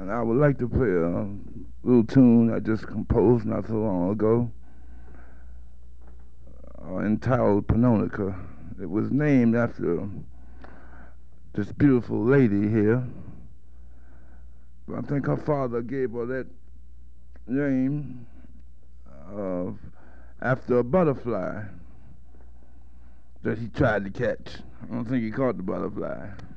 And I would like to play a little tune I just composed not so long ago, entitled Pannonica. It was named after this beautiful lady here. But I think her father gave her that name of after a butterfly that he tried to catch. I don't think he caught the butterfly.